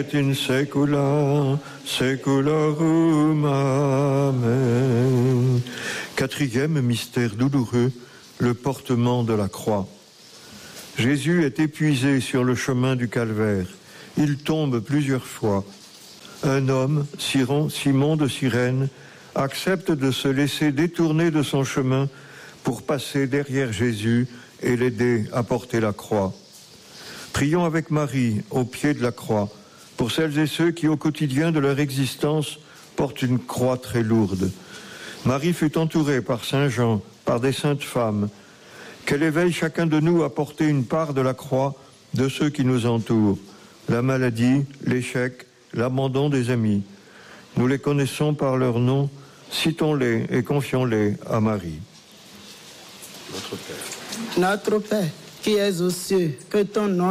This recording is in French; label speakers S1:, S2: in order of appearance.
S1: et in saecula saeculorum. Amen. Quatrième mystère douloureux, le portement de la croix. Jésus est épuisé sur le chemin du calvaire. Il tombe plusieurs fois. Un homme, Simon de Cyrène, accepte de se laisser détourner de son chemin pour passer derrière Jésus et l'aider à porter la croix. Prions avec Marie au pied de la croix pour celles et ceux qui au quotidien de leur existence portent une croix très lourde. Marie fut entourée par Saint Jean, par des saintes femmes. Qu'elle éveille chacun de nous à porter une part de la croix de ceux qui nous entourent. La maladie, l'échec, l'abandon des amis. Nous les connaissons par leur nom, citons-les et confions-les à Marie.
S2: Notre Père, qui es aux cieux, que ton nom